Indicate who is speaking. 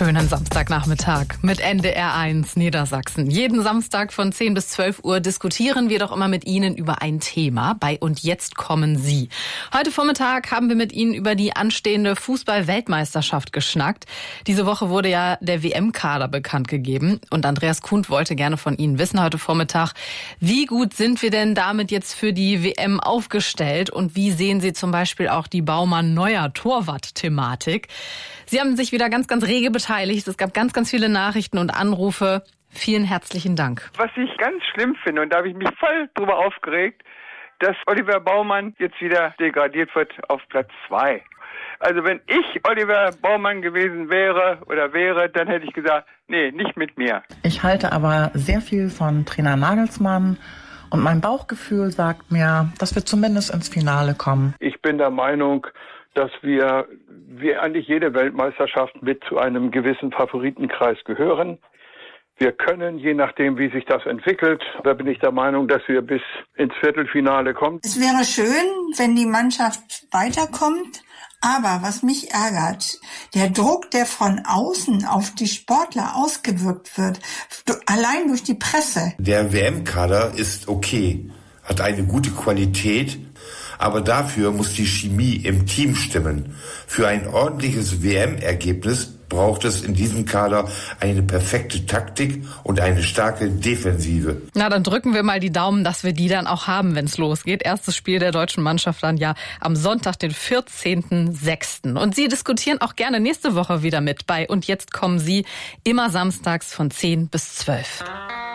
Speaker 1: Schönen Samstagnachmittag mit NDR1 Niedersachsen. Jeden Samstag von 10 bis 12 Uhr diskutieren wir doch immer mit Ihnen über ein Thema bei Und jetzt kommen Sie. Heute Vormittag haben wir mit Ihnen über die anstehende Fußball-Weltmeisterschaft geschnackt. Diese Woche wurde ja der WM-Kader bekannt gegeben und Andreas Kuhn wollte gerne von Ihnen wissen heute Vormittag, wie gut sind wir denn damit jetzt für die WM aufgestellt und wie sehen Sie zum Beispiel auch die Baumann-Neuer-Torwart-Thematik? Sie haben sich wieder ganz rege beteiligt. Es gab ganz viele Nachrichten und Anrufe. Vielen herzlichen Dank.
Speaker 2: Was ich ganz schlimm finde, und da habe ich mich voll drüber aufgeregt, dass Oliver Baumann jetzt wieder degradiert wird auf Platz 2. Also wenn ich Oliver Baumann gewesen wäre, dann hätte ich gesagt, nee, nicht mit mir.
Speaker 3: Ich halte aber sehr viel von Trainer Nagelsmann und mein Bauchgefühl sagt mir, dass wir zumindest ins Finale kommen.
Speaker 4: Ich bin der Meinung, dass wir wie eigentlich jede Weltmeisterschaft mit zu einem gewissen Favoritenkreis gehören. Wir können, je nachdem, wie sich das entwickelt, da bin ich der Meinung, dass wir bis ins Viertelfinale kommen.
Speaker 5: Es wäre schön, wenn die Mannschaft weiterkommt. Aber was mich ärgert, der Druck, der von außen auf die Sportler ausgewirkt wird, allein durch die Presse.
Speaker 6: Der WM-Kader ist okay, hat eine gute Qualität, aber dafür muss die Chemie im Team stimmen. Für ein ordentliches WM-Ergebnis braucht es in diesem Kader eine perfekte Taktik und eine starke Defensive.
Speaker 1: Na, dann drücken wir mal die Daumen, dass wir die dann auch haben, wenn es losgeht. Erstes Spiel der deutschen Mannschaft dann ja am Sonntag, den 14.06. Und Sie diskutieren auch gerne nächste Woche wieder mit bei Und jetzt kommen Sie, immer samstags von 10 bis 12.